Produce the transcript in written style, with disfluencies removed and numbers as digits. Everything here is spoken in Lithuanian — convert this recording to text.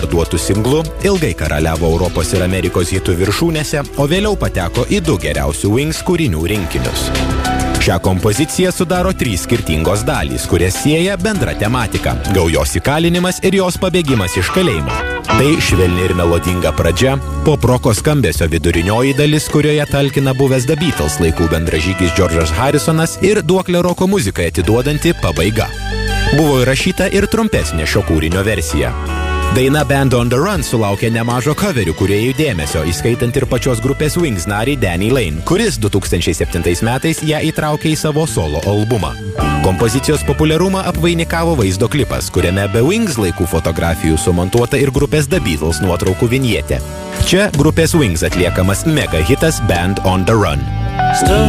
duotų singlų, ilgai karaliavo Europos ir Amerikos hitų viršūnėse, o vėliau pateko į 2 geriausių Wings kūrinių rinkinius. Šią kompoziciją sudaro 3 skirtingos dalys, kurias sieja bendra tematika – gaujos įkalinimas ir jos pabėgimas iš kalėjimo. Tai švelni ir melodinga pradžia, pop-roko skambesio vidurinioji dalis, kurioje talkina buvęs The Beatles laikų bendražygis George'as Harrisonas ir duoklę roko muzikai atiduodanti pabaiga. Buvo įrašyta ir trumpesnė šio kūrinio versija. Daina Band on the Run sulaukė nemažo coverių kūrėjų dėmesio, įskaitant ir pačios grupės Wings narį Danny Lane, kuris 2007 metais ją įtraukė į savo solo albumą. Kompozicijos populiarumą apvainikavo vaizdo klipas, kuriame be Wings laikų fotografijų sumontuota ir grupės The Beatles nuotraukų vinjetė. Čia grupės Wings atliekamas mega hitas Band on the Run.